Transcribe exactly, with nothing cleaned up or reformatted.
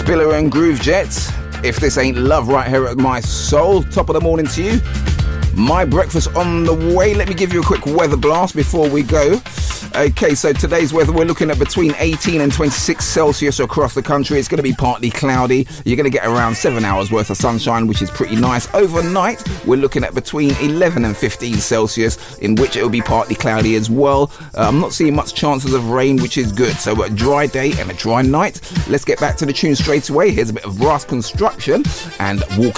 Billa and Groove Jets. If this ain't love right here at my soul. Top of the morning to you. My breakfast on the way. Let me give you a quick weather blast before we go. Okay, so today's weather, we're looking at between eighteen and twenty-six Celsius across the country. It's going to be partly cloudy. You're going to get around seven hours worth of sunshine, which is pretty nice. Overnight, we're looking at between eleven and fifteen Celsius, in which it will be partly cloudy as well. Uh, I'm not seeing much chances of rain, which is good. So a dry day and a dry night. Let's get back to the tune straight away. Here's a bit of Brass Construction and Walking